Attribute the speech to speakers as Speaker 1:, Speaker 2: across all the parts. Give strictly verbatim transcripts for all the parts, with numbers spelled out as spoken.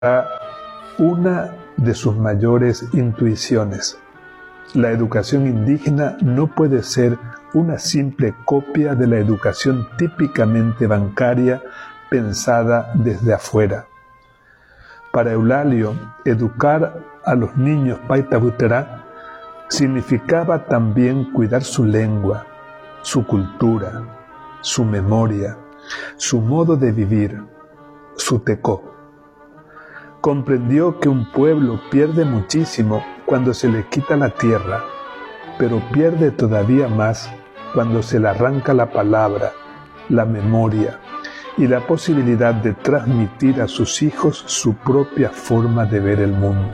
Speaker 1: una de sus mayores intuiciones. La educación indígena no puede ser una simple copia de la educación típicamente bancaria pensada desde afuera. Para Eulalio, educar a los niños Paitabuterá significaba también cuidar su lengua, su cultura, su memoria, su modo de vivir, su tecó. Comprendió que un pueblo pierde muchísimo cuando se le quita la tierra, pero pierde todavía más cuando se le arranca la palabra, la memoria y la posibilidad de transmitir a sus hijos su propia forma de ver el mundo.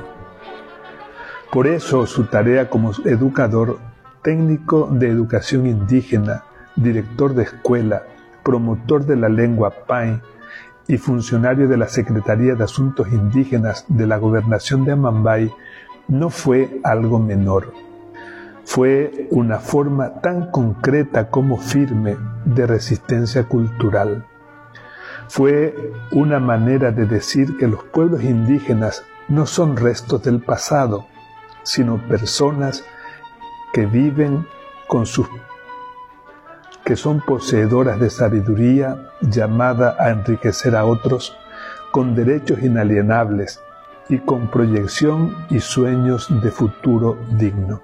Speaker 1: Por eso su tarea como educador, técnico de educación indígena, director de escuela, promotor de la lengua pai y funcionario de la Secretaría de Asuntos Indígenas de la Gobernación de Amambay, no fue algo menor. Fue una forma tan concreta como firme de resistencia cultural. Fue una manera de decir que los pueblos indígenas no son restos del pasado, sino personas que viven con sus que son poseedoras de sabiduría llamada a enriquecer a otros, con derechos inalienables y con proyección y sueños de futuro digno.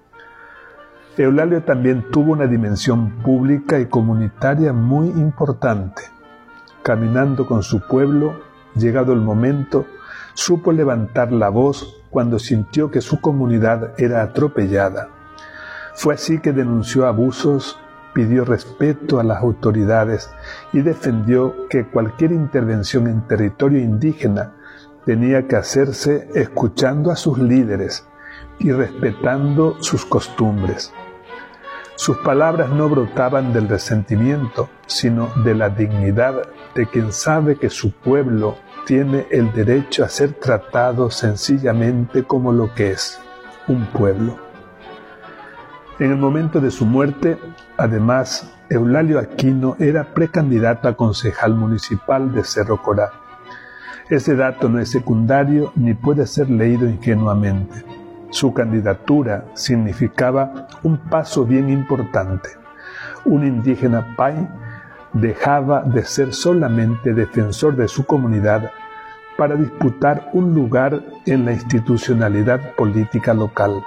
Speaker 1: Eulalio también tuvo una dimensión pública y comunitaria muy importante. Caminando con su pueblo, llegado el momento, supo levantar la voz cuando sintió que su comunidad era atropellada. Fue así que denunció abusos, pidió respeto a las autoridades y defendió que cualquier intervención en territorio indígena tenía que hacerse escuchando a sus líderes y respetando sus costumbres. Sus palabras no brotaban del resentimiento, sino de la dignidad de quien sabe que su pueblo tiene el derecho a ser tratado sencillamente como lo que es, un pueblo. En el momento de su muerte, además, Eulalio Aquino era precandidato a concejal municipal de Cerro Corá. Ese dato no es secundario ni puede ser leído ingenuamente. Su candidatura significaba un paso bien importante. Un indígena pai dejaba de ser solamente defensor de su comunidad para disputar un lugar en la institucionalidad política local.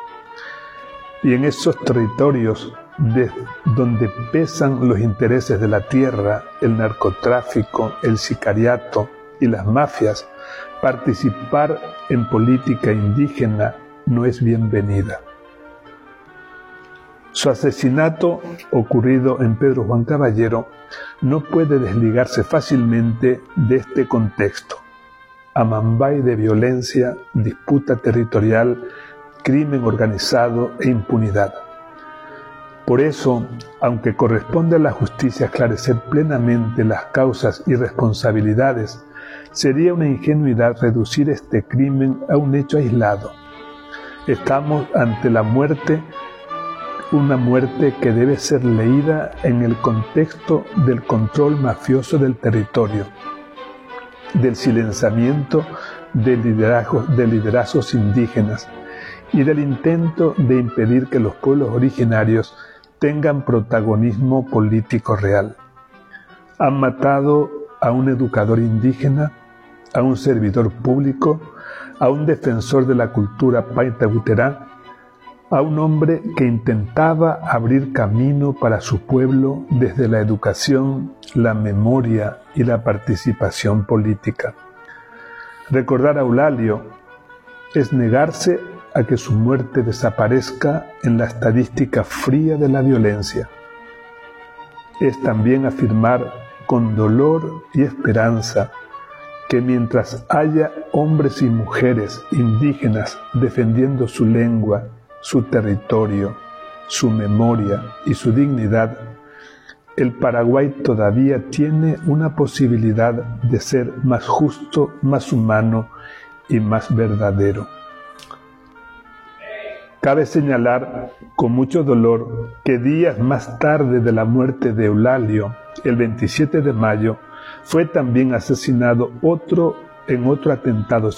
Speaker 1: Y en esos territorios de, donde pesan los intereses de la tierra, el narcotráfico, el sicariato y las mafias, participar en política indígena no es bienvenida. Su asesinato, ocurrido en Pedro Juan Caballero, no puede desligarse fácilmente de este contexto. Amambay de violencia, disputa territorial, crimen organizado e impunidad. Por eso, aunque corresponde a la justicia esclarecer plenamente las causas y responsabilidades, sería una ingenuidad reducir este crimen a un hecho aislado. Estamos ante la muerte, una muerte que debe ser leída en el contexto del control mafioso del territorio, del silenciamiento de liderazgos, de liderazgos indígenas, y del intento de impedir que los pueblos originarios tengan protagonismo político real. Han matado a un educador indígena, a un servidor público, a un defensor de la cultura Paitabuterá, a un hombre que intentaba abrir camino para su pueblo desde la educación, la memoria y la participación política. Recordar a Eulalio es negarse a que su muerte desaparezca en la estadística fría de la violencia. Es también afirmar con dolor y esperanza que mientras haya hombres y mujeres indígenas defendiendo su lengua, su territorio, su memoria y su dignidad, el Paraguay todavía tiene una posibilidad de ser más justo, más humano y más verdadero. Cabe señalar con mucho dolor que días más tarde de la muerte de Eulalio, el veintisiete de mayo, fue también asesinado otro en otro atentado